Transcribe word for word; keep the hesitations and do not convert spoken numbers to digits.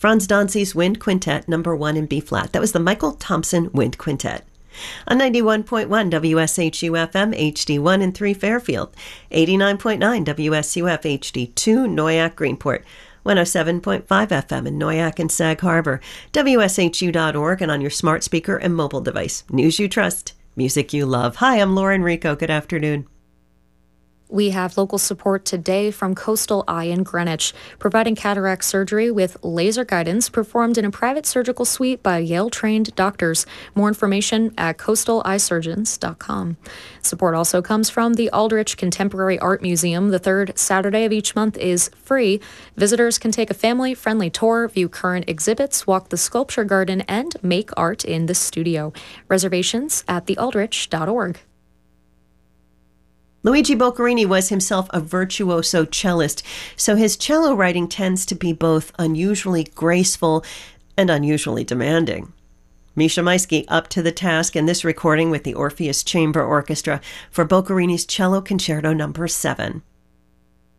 Franz Danzi's Wind Quintet, number one in B-flat. That was the Michael Thompson Wind Quintet. On ninety-one point one W S H U F M H D one in three Fairfield, eighty-nine point nine W S U F H D two Noyak Greenport, one oh seven point five F M in Noyak and Sag Harbor, W S H U dot org, and on your smart speaker and mobile device. News you trust, music you love. Hi, I'm Lauren Rico. Good afternoon. We have local support today from Coastal Eye in Greenwich, providing cataract surgery with laser guidance performed in a private surgical suite by Yale-trained doctors. More information at coastal eye surgeons dot com. Support also comes from the Aldrich Contemporary Art Museum. The third Saturday of each month is free. Visitors can take a family-friendly tour, view current exhibits, walk the sculpture garden, and make art in the studio. Reservations at the aldrich dot org. Luigi Boccherini was himself a virtuoso cellist, so his cello writing tends to be both unusually graceful and unusually demanding. Misha Maisky up to the task in this recording with the Orpheus Chamber Orchestra for Boccherini's Cello Concerto number seven.